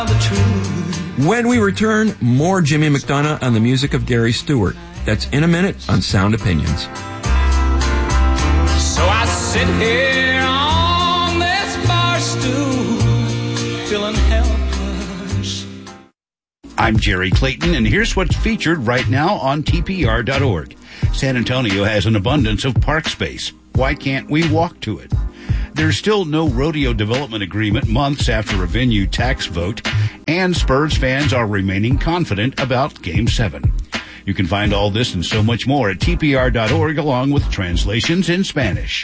When we return, more Jimmy McDonough on the music of Gary Stewart. That's in a minute on Sound Opinions. So I sit here on this bar stool, feeling helpless. I'm Jerry Clayton, and here's what's featured right now on TPR.org. San Antonio has an abundance of park space. Why can't we walk to it? There's still no rodeo development agreement months after a venue tax vote, and Spurs fans are remaining confident about Game 7. You can find all this and so much more at TPR.org, along with translations in Spanish.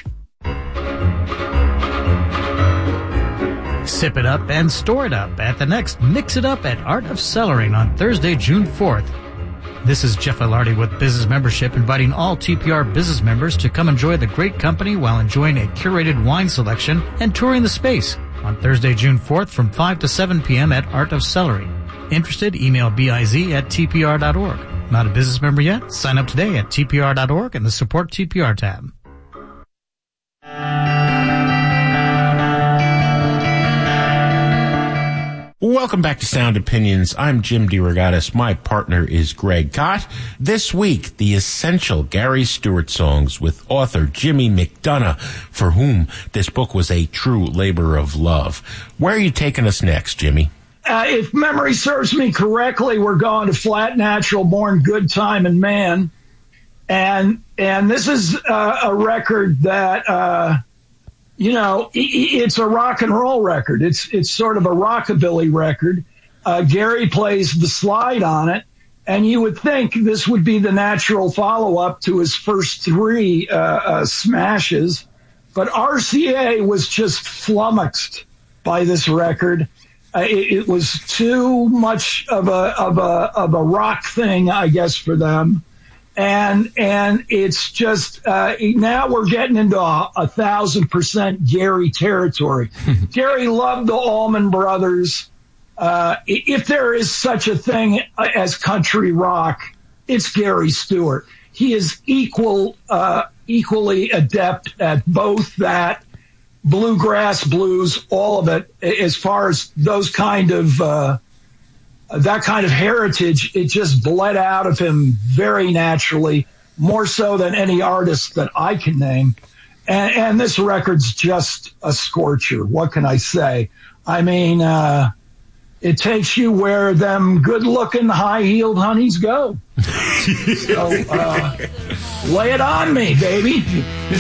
Sip it up and store it up at the next Mix It Up at Art of Cellaring on Thursday, June 4th. This is Jeff Ilardi with Business Membership, inviting all TPR business members to come enjoy the great company while enjoying a curated wine selection and touring the space on Thursday, June 4th from 5 to 7 p.m. at Art of Celery. Interested? Email biz@tpr.org. Not a business member yet? Sign up today at tpr.org in the Support TPR tab. Welcome back to Sound Opinions. I'm Jim DeRogatis. My partner is Greg Kot. This week, the essential Gary Stewart songs with author Jimmy McDonough, for whom this book was a true labor of love. Where are you taking us next, Jimmy? If memory serves me correctly, we're going to Flat Natural, Born Good Time and Man. And this is a record that... it's a rock and roll record. It's sort of a rockabilly record. Gary plays the slide on it, and you would think this would be the natural follow-up to his first three smashes. But RCA was just flummoxed by this record. It was too much of a rock thing, I guess, for them. And it's just, now we're getting into 1,000% Gary territory. Gary loved the Allman Brothers. If there is such a thing as country rock, it's Gary Stewart. He is equally adept at both that bluegrass, blues, all of it, as far as those kind of, that kind of heritage. It just bled out of him very naturally, more so than any artist that I can name. And this record's just a scorcher. What can I say? I mean, it takes you where them good-looking, high-heeled honeys go. So, lay it on me, baby.